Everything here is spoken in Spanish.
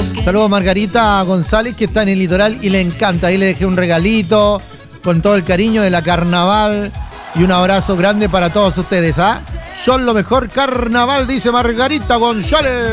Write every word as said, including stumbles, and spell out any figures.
Saludos a Margarita González, que está en el litoral y le encanta. Ahí le dejé un regalito con todo el cariño de la carnaval y un abrazo grande para todos ustedes, ¿ah? Son lo mejor carnaval, dice Margarita González.